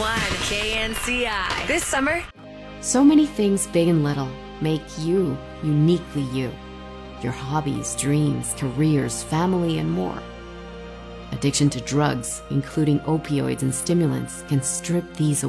KNCI. This summer, So many things big and little make you uniquely you. Your hobbies, dreams, careers, family, and more. Addiction to drugs, including opioids and stimulants, can strip these